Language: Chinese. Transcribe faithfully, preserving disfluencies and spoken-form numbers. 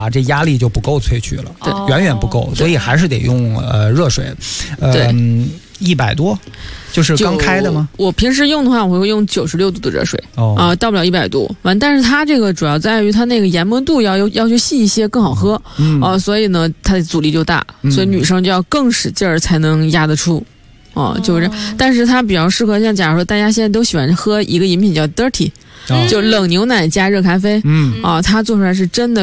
啊，这压力就不够萃取了， 对， 远远不够，所以还是得用呃热水，呃一百多，就是刚开的吗？ 我平时用的话，我会用九十六度的热水， 哦啊、呃，到不了一百度。完，但是它这个主要在于它那个研磨度要要求细一些，更好喝， 嗯啊、呃，所以呢，它的阻力就大， 嗯、 所以女生就要更使劲儿才能压得出。哦，就是，但是它比较适合像假如说大家现在都喜欢喝一个饮品叫 dirty，、哦、就冷牛奶加热咖啡， 嗯啊，它做出来是真的